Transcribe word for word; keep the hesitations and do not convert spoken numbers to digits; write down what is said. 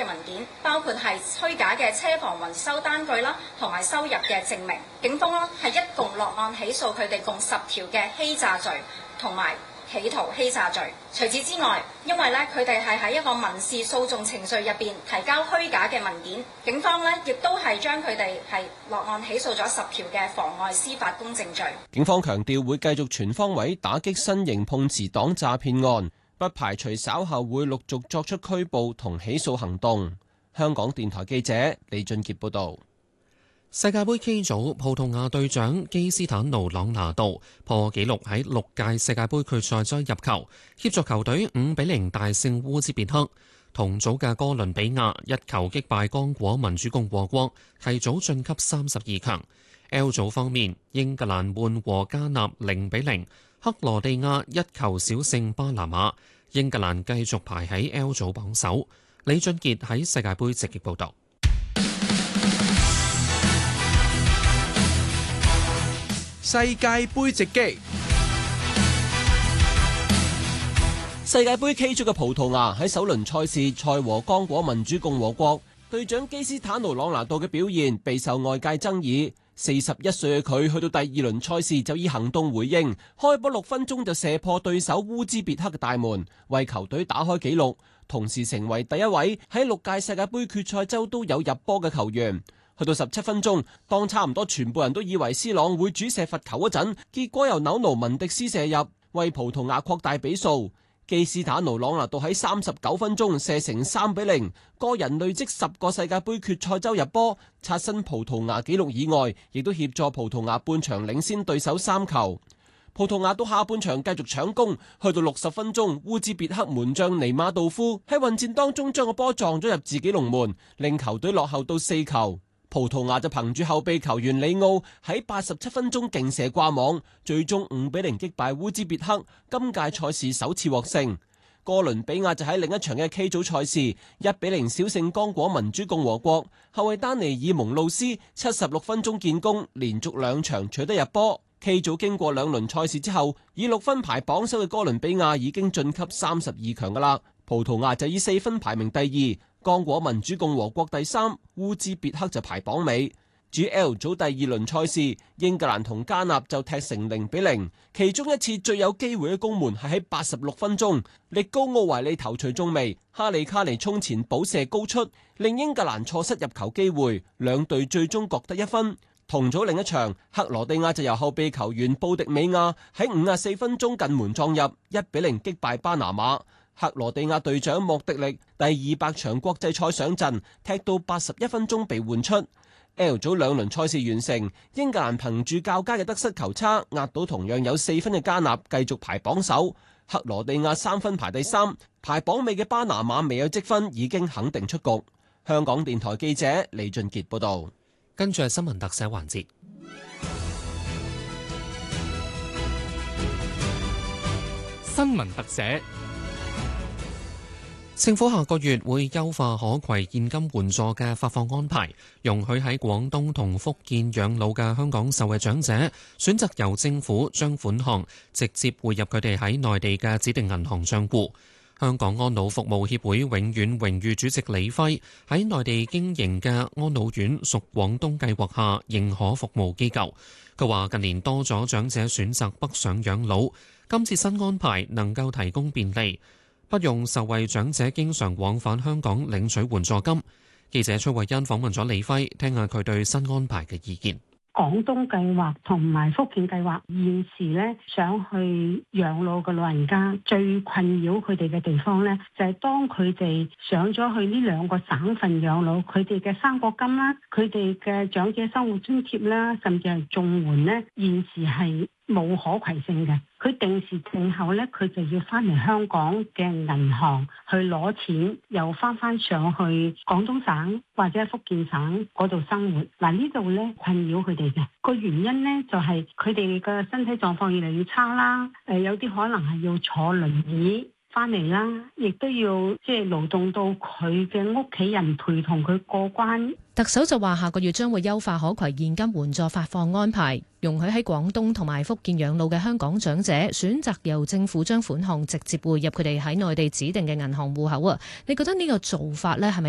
嘅文件，包括係虛假嘅車房維修單據啦，同埋收入嘅證明。警方啦係一共落案起訴佢哋共十條嘅欺詐罪同埋企圖欺詐罪。除此之外，因為咧佢哋係喺一個民事訴訟程序入邊提交虛假嘅文件，警方咧亦都係將佢哋係落案起訴咗十條嘅妨礙司法公正罪。 警方強調會繼續全方位打擊新型碰瓷黨詐騙案，不排除稍後會陸續作出拘捕同起訴行動。香港電台記者李俊傑報導。 世界盃 K 組，葡萄牙隊長基斯坦奴·朗拿度破紀錄喺六屆世界盃決賽周入球，協助球隊五比零大勝烏茲別克。同組嘅哥倫比亞一球擊敗剛果民主共和國，提早晉級三十二強。L 組方面，英格蘭悶和加納零比零，克羅地亞一球小勝巴拿馬，英格蘭繼續排喺 L 組榜首。李俊傑喺世界盃直擊報導。 世界盃直擊。 世界盃 K 組嘅葡萄牙喺首輪賽事賽和剛果民主共和國，隊長基斯坦奴·朗拿度嘅表現備受外界爭議。四十一歲嘅佢去到第二輪賽事就以行動回應，開波六分鐘就射破對手烏茲別克嘅大門，為球隊打開紀錄，同時成為第一位喺六屆世界盃決賽周都有入波嘅球員。去到十七分鐘，當差唔多全部人都以為斯朗會主射罰球嗰陣，結果由紐奴文迪斯射入，為葡萄牙擴大比數。基斯坦奴·朗拿度喺三十九分鐘射成三比零，個人累積十個世界盃決賽周入波，刷新葡萄牙紀錄以外，亦都協助葡萄牙半場領先對手三球。葡萄牙到下半場繼續搶攻，去到六十分鐘，烏茲別克門將尼馬道夫喺混戰當中將個波撞咗入自己龍門，令球隊落後到四球。葡萄牙就憑住後備球員里奧喺八十七分鐘勁射掛網，最終五比零擊敗烏茲別克，今屆賽事首次獲勝。哥倫比亞就喺另一場嘅 K 組賽事一比零小勝剛果民主共和國，後衛丹尼爾蒙路斯七十六分鐘建功，連續兩場取得入波。K 組經過兩輪賽事之後，以六分排榜首嘅哥倫比亞已經晉級三十二強噶啦，葡萄牙就以四分排名第二。剛果民主共和國第三，烏茲別克就排榜尾。至於 L 組第二輪賽事，英格蘭同加納就踢成零比零，其中一次最有機會嘅攻門係喺八十六分鐘，力高奧維利頭槌中楣，哈利卡尼衝前補射高出，令英格蘭錯失入球機會，兩隊最終各得一分。同組另一場，克羅地亞就由後備球員布迪美亞喺五十四分鐘近門撞入，一比零擊敗巴拿馬。克羅地亞隊長莫迪力第二百場國際賽上陣，踢到八十一分鐘被換出。L 組兩輪賽事完成，英格蘭憑住較佳嘅得失球差壓到同樣有四分嘅加納，繼續排榜首。克羅地亞三分排第三，排榜尾嘅巴拿馬未有積分，已經肯定出局。香港電台記者李俊傑報道。 跟住係新聞特寫環節。 新聞特寫。 政府下個月會優化可攜現金援助嘅發放安排，容許喺廣東同福建養老嘅香港受惠長者選擇由政府將款項直接匯入佢哋喺內地嘅指定銀行帳戶。香港安老服務協會永遠榮譽主席李輝喺內地經營嘅安老院屬廣東計劃下認可服務機構。佢話近年多咗長者選擇北上養老，今次新安排能夠提供便利，不用受惠長者經常往返香港領取援助金。記者崔慧欣訪問咗李輝，聽下佢對新安排嘅意見。 廣東計劃同埋福建計劃現時咧想去養老嘅老人家，最困擾佢哋嘅地方咧，就係當佢哋上咗去呢兩個省份養老，佢哋嘅生果金啦，佢哋嘅長者生活津貼啦，甚至係綜援咧，現時係冇可攜性嘅。佢定時定候咧，佢就要翻嚟香港嘅銀行去攞錢，又翻翻上去廣東省或者福建省嗰度生活。嗱，呢度咧困擾佢哋嘅個原因咧，就係佢哋嘅身體狀況越嚟越差啦。誒，有啲可能係要坐輪椅翻嚟啦，亦都要即係勞動到佢嘅屋企人陪同佢過關。 特首就話下個月將會優化可攜現金援助發放安排，容許喺廣東同埋福建養老嘅香港長者選擇由政府將款項直接匯入佢哋喺內地指定嘅銀行戶口啊！你覺得呢個做法咧係咪